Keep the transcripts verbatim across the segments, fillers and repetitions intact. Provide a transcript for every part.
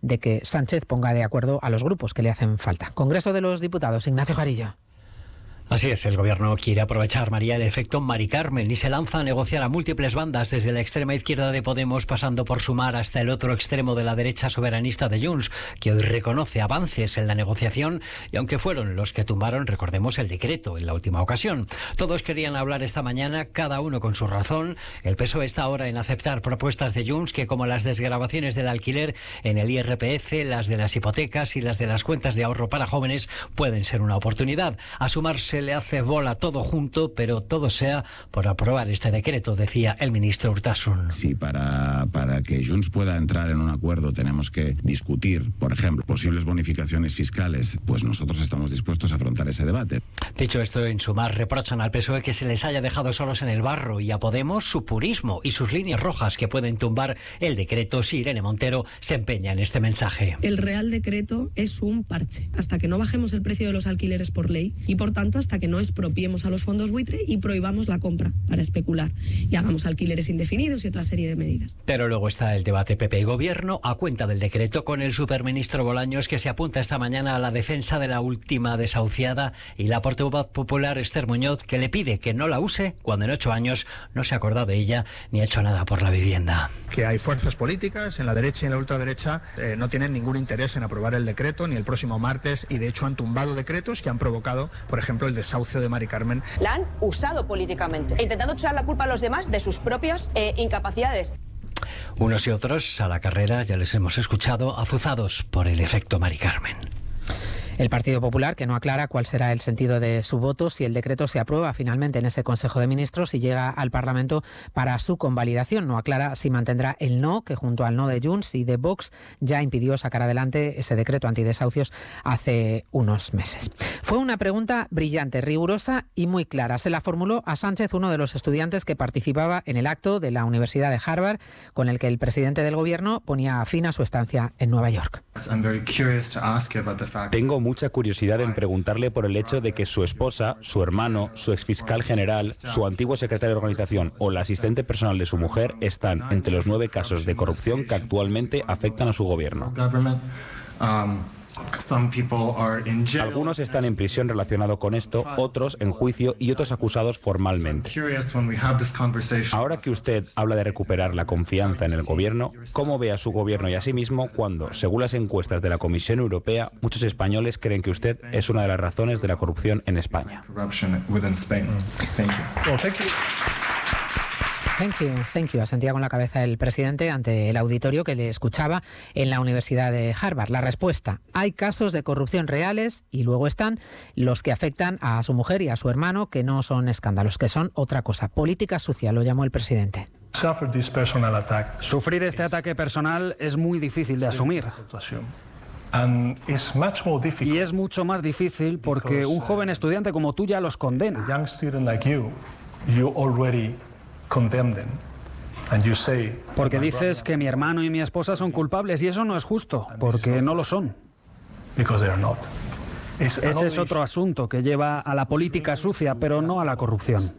de que Sánchez ponga de acuerdo a los grupos que le hacen falta. Congreso de los Diputados, Ignacio Jarillo. Así es, el Gobierno quiere aprovechar, María, el efecto Mari Carmen y se lanza a negociar a múltiples bandas, desde la extrema izquierda de Podemos, pasando por Sumar, hasta el otro extremo de la derecha soberanista de Junts, que hoy reconoce avances en la negociación, y aunque fueron los que tumbaron, recordemos, el decreto en la última ocasión. Todos querían hablar esta mañana, cada uno con su razón. El P S O E está ahora en aceptar propuestas de Junts que, como las desgravaciones del alquiler en el I R P F, las de las hipotecas y las de las cuentas de ahorro para jóvenes, pueden ser una oportunidad. A sumarse le hace bola todo junto, pero todo sea por aprobar este decreto, decía el ministro Urtasun. Si para, para que Junts pueda entrar en un acuerdo tenemos que discutir, por ejemplo, posibles bonificaciones fiscales, pues nosotros estamos dispuestos a afrontar ese debate. Dicho esto, en Sumar reprochan al P S O E que se les haya dejado solos en el barro, y a Podemos su purismo y sus líneas rojas que pueden tumbar el decreto si Irene Montero se empeña en este mensaje. El Real Decreto es un parche hasta que no bajemos el precio de los alquileres por ley y, por tanto, hasta que no expropiemos a los fondos buitre y prohibamos la compra para especular y hagamos alquileres indefinidos y otra serie de medidas. Pero luego está el debate P P y Gobierno a cuenta del decreto, con el superministro Bolaños, que se apunta esta mañana a la defensa de la última desahuciada, y la portavoz popular Esther Muñoz, que le pide que no la use cuando en ocho años no se ha acordado de ella ni ha hecho nada por la vivienda. Que hay fuerzas políticas en la derecha y en la ultraderecha eh, no tienen ningún interés en aprobar el decreto ni el próximo martes, y de hecho han tumbado decretos que han provocado, por ejemplo, el desahucio de Mari Carmen. La han usado políticamente, intentando echar la culpa a los demás de sus propias eh, incapacidades. Unos y otros a la carrera, ya les hemos escuchado, azuzados por el efecto Mari Carmen. El Partido Popular, que no aclara cuál será el sentido de su voto si el decreto se aprueba finalmente en ese Consejo de Ministros y llega al Parlamento para su convalidación. No aclara si mantendrá el no, que junto al no de Junts y de Vox ya impidió sacar adelante ese decreto antidesahucios hace unos meses. Fue una pregunta brillante, rigurosa y muy clara. Se la formuló a Sánchez uno de los estudiantes que participaba en el acto de la Universidad de Harvard, con el que el presidente del Gobierno ponía fin a su estancia en Nueva York. Tengo mucha curiosidad en preguntarle por el hecho de que su esposa, su hermano, su exfiscal general, su antiguo secretario de organización o la asistente personal de su mujer están entre los nueve casos de corrupción que actualmente afectan a su gobierno. Algunos están en prisión relacionado con esto, otros en juicio y otros acusados formalmente. Ahora que usted habla de recuperar la confianza en el gobierno, ¿cómo ve a su gobierno y a sí mismo cuando, según las encuestas de la Comisión Europea, muchos españoles creen que usted es una de las razones de la corrupción en España? Thank you, thank you, asentía con la cabeza el presidente ante el auditorio que le escuchaba en la Universidad de Harvard. La respuesta: hay casos de corrupción reales y luego están los que afectan a su mujer y a su hermano, que no son escándalos, que son otra cosa. Política sucia, lo llamó el presidente. Sufrir este ataque personal es muy difícil de asumir. Y es mucho más difícil porque un joven estudiante como tú ya los condena. Porque dices que mi hermano y mi esposa son culpables, y eso no es justo, porque no lo son. Ese es otro asunto que lleva a la política sucia, pero no a la corrupción.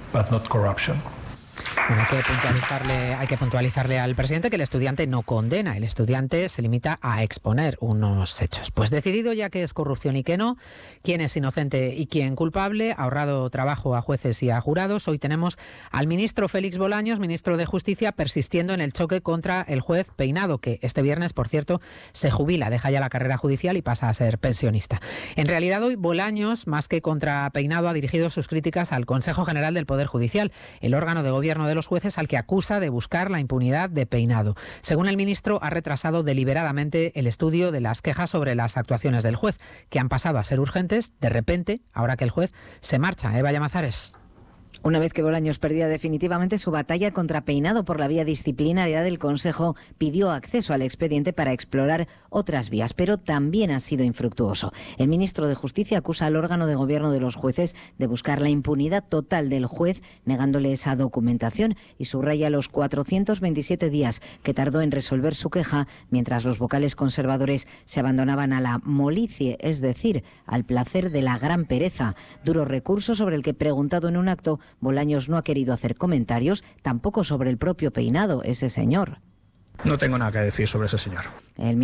Bueno, hay que puntualizarle, hay que puntualizarle al presidente que el estudiante no condena, el estudiante se limita a exponer unos hechos. Pues decidido ya qué es corrupción y qué no, quién es inocente y quién culpable, ahorrado trabajo a jueces y a jurados, hoy tenemos al ministro Félix Bolaños, ministro de Justicia, persistiendo en el choque contra el juez Peinado, que este viernes, por cierto, se jubila, deja ya la carrera judicial y pasa a ser pensionista. En realidad hoy Bolaños, más que contra Peinado, ha dirigido sus críticas al Consejo General del Poder Judicial, el órgano de gobierno de los jueces al que acusa de buscar la impunidad de Peinado. Según el ministro, ha retrasado deliberadamente el estudio de las quejas sobre las actuaciones del juez, que han pasado a ser urgentes de repente, ahora que el juez se marcha. Eva Llamazares. Una vez que Bolaños perdía definitivamente su batalla contra Peinado por la vía disciplinaria del Consejo, pidió acceso al expediente para explorar otras vías, pero también ha sido infructuoso. El ministro de Justicia acusa al órgano de gobierno de los jueces de buscar la impunidad total del juez, negándole esa documentación, y subraya los cuatrocientos veintisiete días que tardó en resolver su queja, mientras los vocales conservadores se abandonaban a la molicie, es decir, al placer de la gran pereza. Duro recurso sobre el que, preguntado en un acto, Bolaños no ha querido hacer comentarios, tampoco sobre el propio Peinado, ese señor. No tengo nada que decir sobre ese señor. El